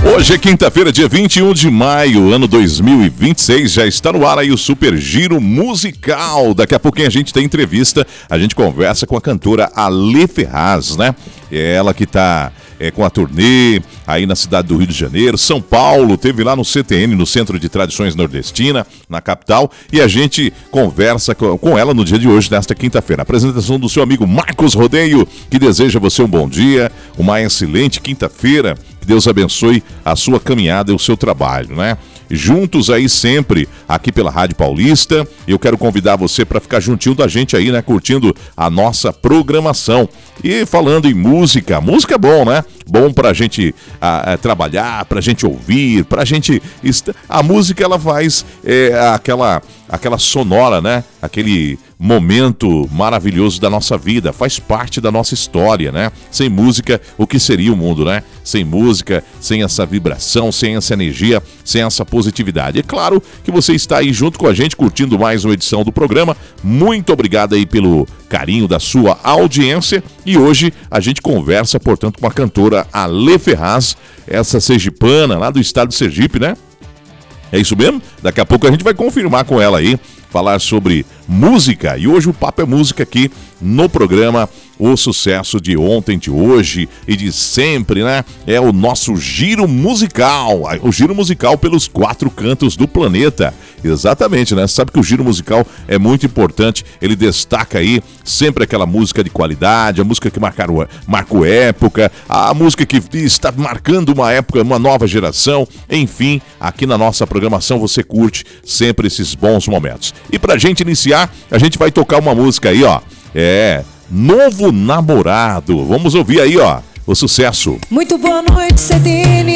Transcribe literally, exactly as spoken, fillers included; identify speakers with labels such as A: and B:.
A: Hoje é quinta-feira, dia vinte e um de maio, ano dois mil e vinte e seis, já está no ar aí o Super Giro Musical. Daqui a pouquinho a gente tem entrevista, a gente conversa com a cantora Ale Ferraz, né? É ela que tá é, com a turnê aí na cidade do Rio de Janeiro, São Paulo, teve lá no C T N, no Centro de Tradições Nordestina, na capital, e a gente conversa com, com ela no dia de hoje, nesta quinta-feira. Apresentação do seu amigo Marcos Rodeio, que deseja a você um bom dia, uma excelente quinta-feira. Que Deus abençoe a sua caminhada e o seu trabalho, né? Juntos aí sempre, aqui pela Rádio Paulista. Eu quero convidar você para ficar juntinho da gente aí, né? Curtindo a nossa programação. E falando em música, música é bom, né? Bom pra gente a, a, trabalhar, pra gente ouvir, pra gente... Est... A música, ela faz é, aquela, aquela sonora, né? Aquele momento maravilhoso da nossa vida, faz parte da nossa história, né? Sem música, o que seria o mundo, né? Sem música, sem essa vibração, sem essa energia, sem essa positividade. É claro que você está aí junto com a gente, curtindo mais uma edição do programa. Muito obrigado aí pelo carinho da sua audiência. E hoje a gente conversa, portanto, com a cantora Ale Ferraz, essa sergipana lá do estado de Sergipe, né? É isso mesmo? Daqui a pouco a gente vai confirmar com ela aí, falar sobre música. E hoje o papo é música aqui no programa. O sucesso de ontem, de hoje e de sempre, né? É o nosso giro musical. O giro musical pelos quatro cantos do planeta. Exatamente, né? Sabe que o giro musical é muito importante. Ele destaca aí sempre aquela música de qualidade, a música que marcaram, marcou época, a música que está marcando uma época, uma nova geração. Enfim, aqui na nossa programação você curte sempre esses bons momentos. E pra gente iniciar, a gente vai tocar uma música aí, ó. É... Novo Namorado. Vamos ouvir aí, ó, o sucesso.
B: Muito boa noite, C T N.